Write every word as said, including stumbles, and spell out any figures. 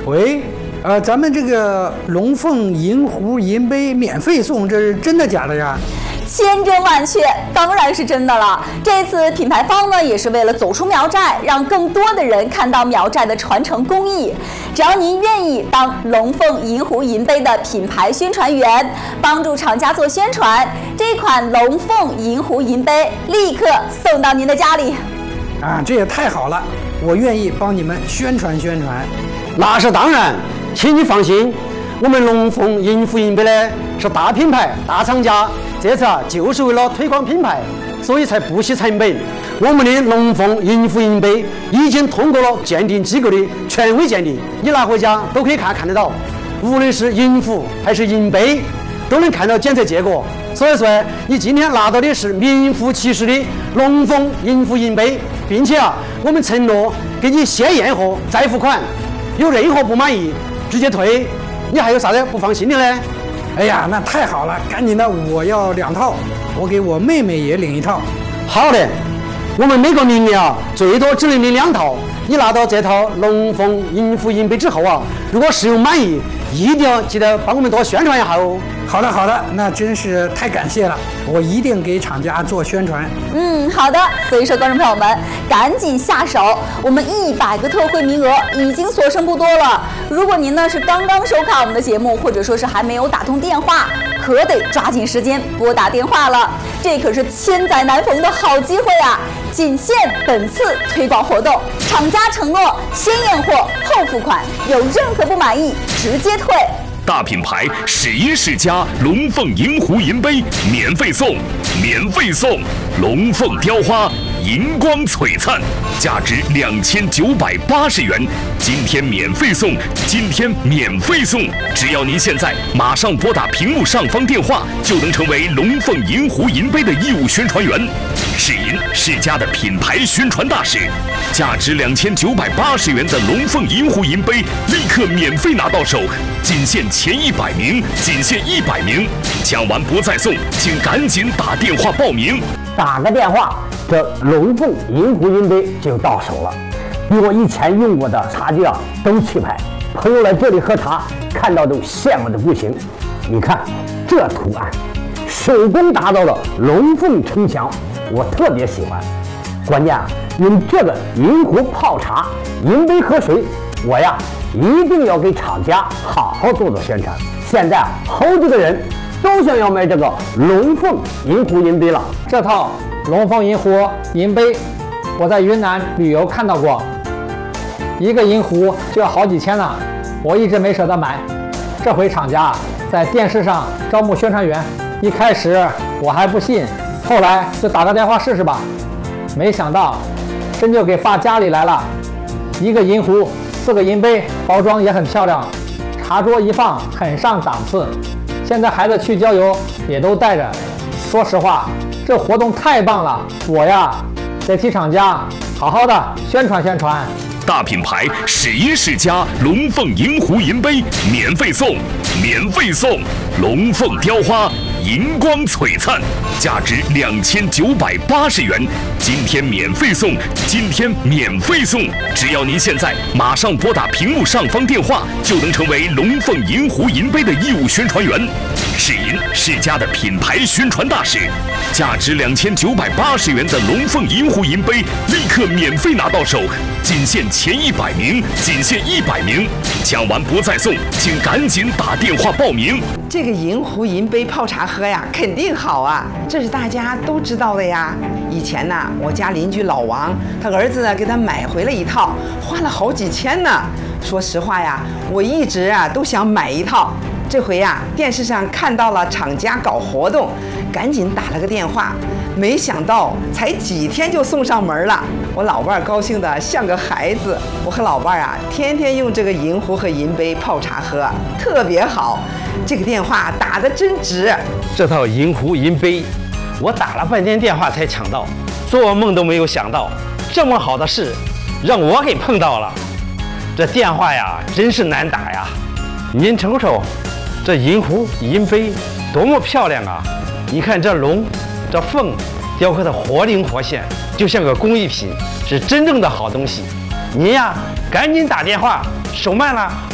喂，呃，咱们这个龙凤银壶银杯免费送，这是真的假的呀？ 千真万确，当然是真的了。这次品牌方呢，也是为了走出苗寨，让更多的人看到苗寨的传承工艺。只要您愿意当龙凤银壶银杯的品牌宣传员，帮助厂家做宣传，这款龙凤银壶银杯立刻送到您的家里。 啊，这也太好了，我愿意帮你们宣传宣传。 那是当然，请你放心，我们龙凤银壶银杯呢是大品牌、大厂家，这次啊就是为了推广品牌，所以才不惜成本。我们的龙凤银壶银杯已经通过了鉴定机构的权威鉴定，你拿回家都可以看看得到，无论是银壶还是银杯，都能看到检测结果。所以说，你今天拿到的是名副其实的龙凤银壶银杯，并且啊，我们承诺给你先验货再付款。有任何不满意，直接退。你还有啥子不放心的呢？ 哎呀，那太好了，赶紧的，我要两套，我给我妹妹也领一套。 好的，我们每个名额啊，最多只能领两套。你拿到这套龙凤银壶银杯之后啊，如果使用满意，一定要记得帮我们多宣传一下哦。 好的，好的，那真是太感谢了，我一定给厂家做宣传。 嗯，好的。所以说，观众朋友们，赶紧下手，我们一百个特惠名额已经所剩不多了。如果您呢是刚刚收看我们的节目，或者说是还没有打通电话，可得抓紧时间拨打电话了。这可是千载难逢的好机会啊！仅限本次推广活动，厂家承诺先验货后付款，有任何不满意直接退。 大品牌世一世家龙凤银壶银杯免费送，免费送龙凤雕花银光璀璨，价值两千九百八十元，今天免费送，今天免费送，只要您现在马上拨打屏幕上方电话，就能成为龙凤银壶银杯的义务宣传员。世银世家的品牌宣传大使，价值两千九百八十元的龙凤银壶银杯立刻免费拿到手，仅限前一百名，仅限一百名，抢完不再送，请赶紧打电话报名。 打个电话，这龙凤银壶银杯就到手了，比我以前用过的茶具啊都气派。朋友来这里喝茶，看到都羡慕的不行。你看这图案，手工打造的龙凤城墙，我特别喜欢。关键啊，用这个银壶泡茶，银杯喝水，我呀一定要给厂家好好做做宣传。现在啊，好几个人都想要买这个龙凤银壶银杯了。 这套龙凤银壶银杯，我在云南旅游看到过，一个银壶就要好几千呢，我一直没舍得买。这回厂家在电视上招募宣传员，一开始我还不信，后来就打个电话试试吧。没想到真就给发家里来了，一个银壶，四个银杯，包装也很漂亮，茶桌一放很上档次。现在孩子去郊游也都带着。说实话，这活动太棒了，我呀得替厂家好好的宣传宣传。 大品牌世一世家龙凤银壶银杯免费送，免费送龙凤雕花银光璀璨，价值两千九百八十元，今天免费送，今天免费送，只要您现在马上拨打屏幕上方电话，就能成为龙凤银壶银杯的义务宣传员。世银世家的品牌宣传大使，价值两千九百八十元的龙凤银壶银杯立刻免费拿到手，仅限前一百名，仅限一百名，抢完不再送，请赶紧打电话报名。 这个银壶银杯泡茶喝呀，肯定好啊，这是大家都知道的呀。以前呢，我家邻居老王，他儿子呢给他买回了一套，花了好几千呢。说实话呀，我一直啊都想买一套。这回呀，电视上看到了厂家搞活动，赶紧打了个电话，没想到才几天就送上门了。我老伴儿高兴的像个孩子，我和老伴儿啊，天天用这个银壶和银杯泡茶喝，特别好。这个电话打得真值。 这套银壶银杯，我打了半天电话才抢到，做梦都没有想到，这么好的事让我给碰到了。这电话呀，真是难打呀！您瞅瞅。这银壶银杯多么漂亮啊！你看这龙、这凤雕刻的活灵活现，就像个工艺品，是真正的好东西。您呀，赶紧打电话，手慢了